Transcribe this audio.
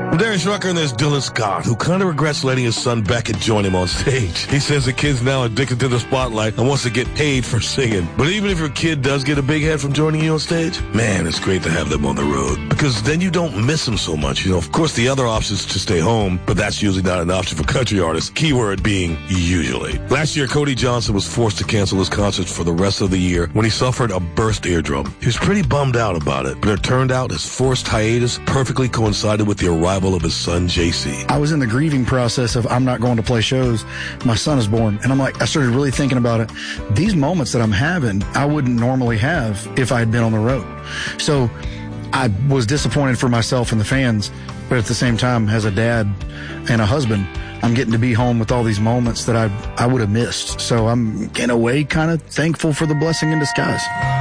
From Darius Rucker, and there's Dylan Scott, who kind of regrets letting his son Beckett join him on stage. He says the kid's now addicted to the spotlight and wants to get paid for singing. But even if your kid does get a big head from joining you on stage, man, it's great to have them on the road, because then you don't miss them so much. You know, of course, the other option is to stay home, but that's usually not an option for country artists. Keyword being usually. Last year, Cody Johnson was forced to cancel his concerts for the rest of the year when he suffered a burst eardrum. He was pretty bummed out about it, but it turned out his forced hiatus perfectly coincided with the arrival of his son, JC. I was in the grieving process of I'm not going to play shows. My son is born. And I started really thinking about it. These moments that I'm having, I wouldn't normally have if I had been on the road. So I was disappointed for myself and the fans, but at the same time, as a dad and a husband, I'm getting to be home with all these moments that I would have missed. So I'm, in a way, kind of thankful for the blessing in disguise.